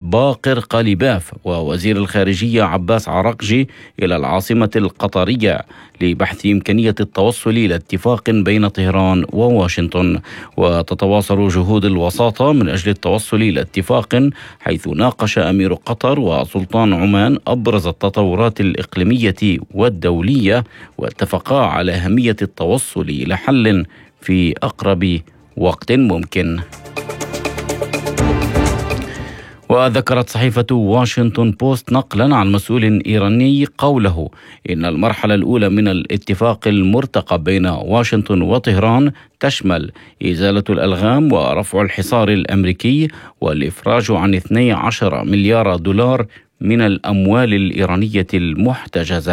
باقر قاليباف ووزير الخارجية عباس عراقجي إلى العاصمة القطرية لبحث إمكانية التوصل إلى اتفاق بين طهران وواشنطن. وتتواصل جهود الوساطة من أجل التوصل إلى اتفاق، حيث ناقش أمير قطر وسلطان عمان أبرز التطورات الإقليمية والدولية، واتفقا على أهمية التوصل إلى حل في أقرب وقت ممكن. وذكرت صحيفة واشنطن بوست نقلا عن مسؤول إيراني قوله إن المرحلة الأولى من الاتفاق المرتقب بين واشنطن وطهران تشمل إزالة الألغام ورفع الحصار الأمريكي والإفراج عن 12 مليار دولار من الأموال الإيرانية المحتجزة.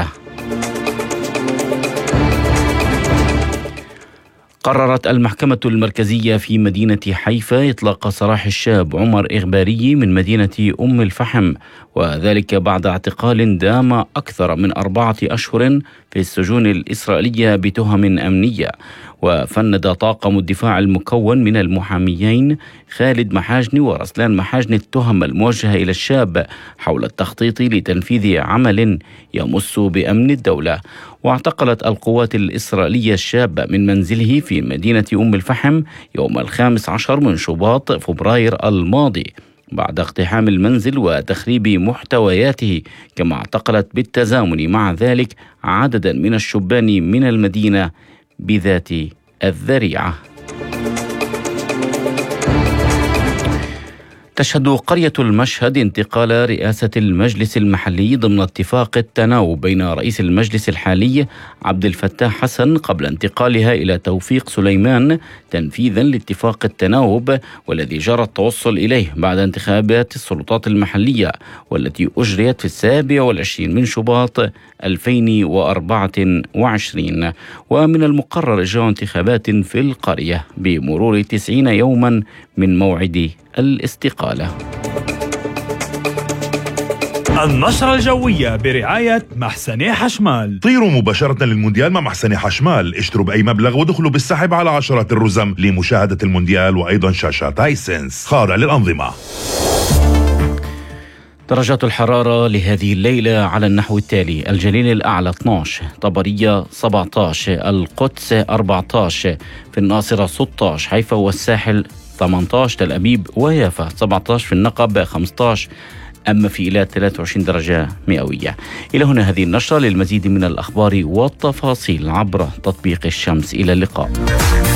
قررت المحكمة المركزية في مدينة حيفا إطلاق سراح الشاب عمر إغباري من مدينة أم الفحم، وذلك بعد اعتقال دام أكثر من 4 أشهر في السجون الإسرائيلية بتهم أمنية. وفند طاقم الدفاع المكون من المحاميين خالد محاجني ورسلان محاجني التهم الموجهة إلى الشاب حول التخطيط لتنفيذ عمل يمس بأمن الدولة. واعتقلت القوات الإسرائيلية الشاب من منزله في مدينة أم الفحم يوم 15 من شباط فبراير الماضي بعد اقتحام المنزل وتخريب محتوياته، كما اعتقلت بالتزامن مع ذلك عددا من الشبان من المدينة بذات الذريعة. تشهد قرية المشهد انتقال رئاسة المجلس المحلي ضمن اتفاق التناوب بين رئيس المجلس الحالي عبد الفتاح حسن قبل انتقالها إلى توفيق سليمان تنفيذا لاتفاق التناوب، والذي جرى التوصل إليه بعد انتخابات السلطات المحلية والتي أجريت في 27 من شباط 2024. ومن المقرر إجراء انتخابات في القرية بمرور 90 يوما من موعد الاستقالة. النشرة الجوية برعاية محسني حشمال. طيروا مباشرة للمونديال مع محسني حشمال، اشتروا بأي مبلغ ودخلوا بالسحب على عشرات الرزم لمشاهدة المونديال وأيضا شاشات هايسنس خاضع للأنظمة. درجات الحرارة لهذه الليلة على النحو التالي: الجليل الأعلى 12، طبرية 17، القدس 14، في الناصرة 16، حيفا والساحل 18، تل أبيب ويافا 17، في النقب 15، أما في إيلات 23 درجة مئوية. إلى هنا هذه النشرة. للمزيد من الأخبار والتفاصيل عبر تطبيق الشمس. إلى اللقاء.